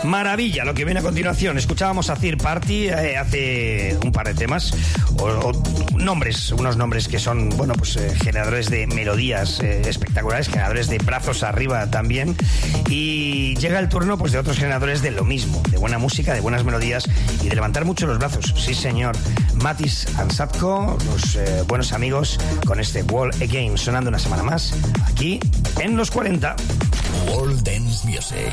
Maravilla, lo que viene a continuación. Escuchábamos a Third Party hace un par de temas, unos nombres que son, bueno, pues generadores de melodías espectaculares, generadores de brazos arriba también. Y llega el turno, pues, de otros generadores de lo mismo, de buena música, de buenas melodías y de levantar mucho los brazos. Sí, señor. Matis and Sadko, los buenos amigos, con este Wall Again, sonando una semana más aquí en los 40. World Dance Music.